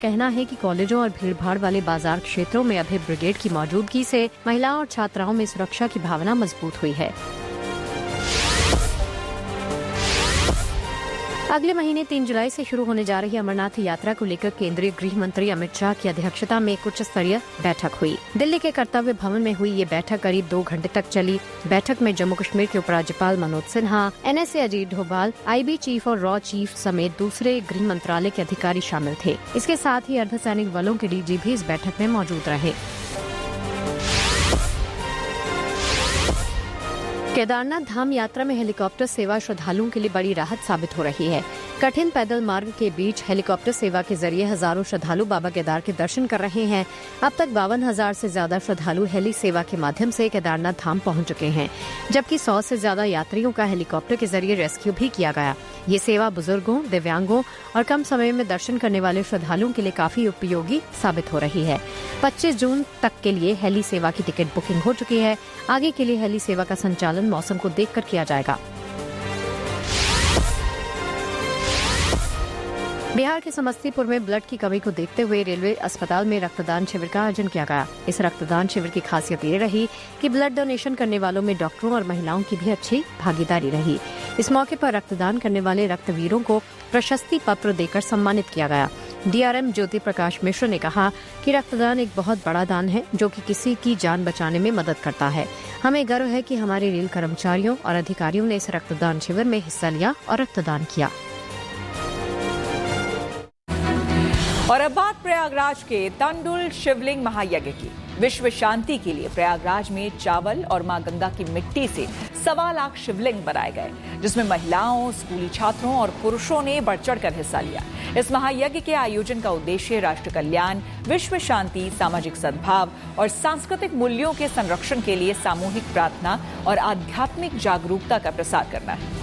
कहना है कि कॉलेजों और भीड़भाड़ वाले बाजार क्षेत्रों में अभय ब्रिगेड की मौजूदगी से महिलाओं और छात्राओं में सुरक्षा की भावना मजबूत हुई है। अगले महीने 3 जुलाई से शुरू होने जा रही अमरनाथ यात्रा को लेकर केंद्रीय गृह मंत्री अमित शाह की अध्यक्षता में एक उच्च स्तरीय बैठक हुई। दिल्ली के कर्तव्य भवन में हुई ये बैठक करीब 2 घंटे तक चली। बैठक में जम्मू कश्मीर के उपराज्यपाल Manoj Sinha, NSA Ajit Doval, IB chief और रॉ चीफ समेत दूसरे गृह मंत्रालय के अधिकारी शामिल थे। इसके साथ ही अर्धसैनिक बलों के DG भी इस बैठक में मौजूद रहे। केदारनाथ धाम यात्रा में हेलीकॉप्टर सेवा श्रद्धालुओं के लिए बड़ी राहत साबित हो रही है। कठिन पैदल मार्ग के बीच हेलीकॉप्टर सेवा के जरिए हजारों श्रद्धालु बाबा केदार के दर्शन कर रहे हैं। अब तक 52,000 से ज्यादा श्रद्धालु हेली सेवा के माध्यम से केदारनाथ धाम पहुंच चुके हैं, जबकि 100 से ज्यादा यात्रियों का हेलीकॉप्टर के जरिए रेस्क्यू भी किया गया। ये सेवा बुजुर्गों, दिव्यांगों और कम समय में दर्शन करने वाले श्रद्धालुओं के लिए काफी उपयोगी साबित हो रही है। 25 जून तक के लिए हेली सेवा की टिकट बुकिंग हो चुकी है। आगे के लिए हेली सेवा का संचालन मौसम को देखकर किया जाएगा। बिहार के समस्तीपुर में ब्लड की कमी को देखते हुए रेलवे अस्पताल में रक्तदान शिविर का आयोजन किया गया। इस रक्तदान शिविर की खासियत ये रही कि ब्लड डोनेशन करने वालों में डॉक्टरों और महिलाओं की भी अच्छी भागीदारी रही। इस मौके पर रक्तदान करने वाले रक्तवीरों को प्रशस्ति पत्र देकर सम्मानित किया गया। DRM ज्योति प्रकाश मिश्र ने कहा कि रक्तदान एक बहुत बड़ा दान है जो कि किसी की जान बचाने में मदद करता है। हमें गर्व है कि हमारे रेल कर्मचारियों और अधिकारियों ने इस रक्तदान शिविर में हिस्सा लिया और रक्तदान किया। और अब बात प्रयागराज के तंडुल शिवलिंग महायज्ञ की। विश्व शांति के लिए प्रयागराज में चावल और मां गंगा की मिट्टी से 1.25 लाख शिवलिंग बनाए गए, जिसमें महिलाओं, स्कूली छात्रों और पुरुषों ने बढ़ चढ़कर हिस्सा लिया। इस महायज्ञ के आयोजन का उद्देश्य राष्ट्र कल्याण, विश्व शांति, सामाजिक सद्भाव और सांस्कृतिक मूल्यों के संरक्षण के लिए सामूहिक प्रार्थना और आध्यात्मिक जागरूकता का प्रसार करना है।